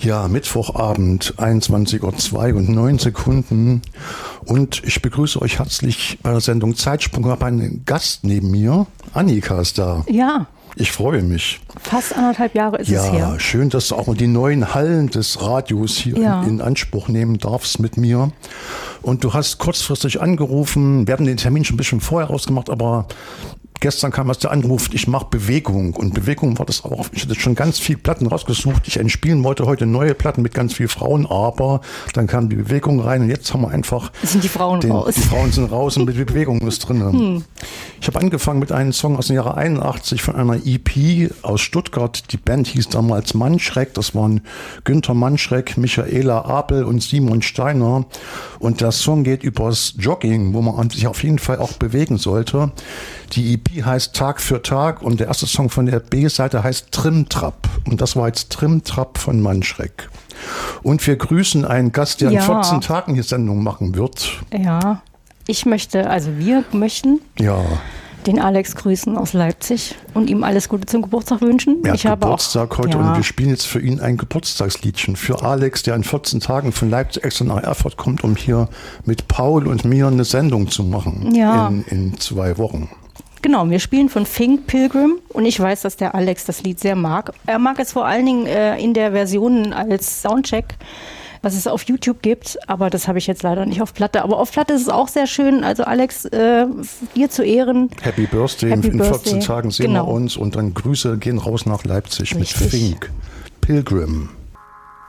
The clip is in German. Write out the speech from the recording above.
Ja, Mittwochabend, 21:02 und ich begrüße euch herzlich bei der Sendung Zeitsprung. Ich habe einen Gast neben mir. Annika ist da. Ja. Ich freue mich. Fast 1,5 Jahre ist es her. Ja, schön, dass du auch die neuen Hallen des Radios hier in Anspruch nehmen darfst mit mir. Und du hast kurzfristig angerufen. Wir hatten den Termin schon ein bisschen vorher ausgemacht, aber gestern kam der Anruf, ich mache Bewegung. Und Bewegung war das auch. Ich hatte schon ganz viele Platten rausgesucht. Ich entspielen wollte heute neue Platten mit ganz vielen Frauen, aber dann kam die Bewegung rein und jetzt haben wir einfach. Sind die Frauen raus? Die Frauen sind raus und die Bewegung ist drin. Ich habe angefangen mit einem Song aus dem Jahre 81 von einer EP aus Stuttgart. Die Band hieß damals Mannschreck. Das waren Günther Mannschreck, Michaela Apel und Simon Steiner. Und der Song geht übers Jogging, wo man sich auf jeden Fall auch bewegen sollte. Die EP heißt Tag für Tag und der erste Song von der B-Seite heißt Trimtrap. Und das war jetzt Trimtrap von Mannschreck. Und wir grüßen einen Gast, der in 14 Tagen die Sendung machen wird. Ja, wir möchten den Alex grüßen aus Leipzig und ihm alles Gute zum Geburtstag wünschen. Er hat Geburtstag heute und wir spielen jetzt für ihn ein Geburtstagsliedchen. Für Alex, der in 14 Tagen von Leipzig extra nach Erfurt kommt, um hier mit Paul und mir eine Sendung zu machen in 2 Wochen. Genau, wir spielen von Think Pilgrim und ich weiß, dass der Alex das Lied sehr mag. Er mag es vor allen Dingen in der Version als Soundcheck, was es auf YouTube gibt, aber das habe ich jetzt leider nicht auf Platte. Aber auf Platte ist es auch sehr schön. Also Alex, dir zu Ehren. Happy Birthday. In 14 Tagen sehen wir uns und dann Grüße gehen raus nach Leipzig. Richtig. Mit Think Pilgrim.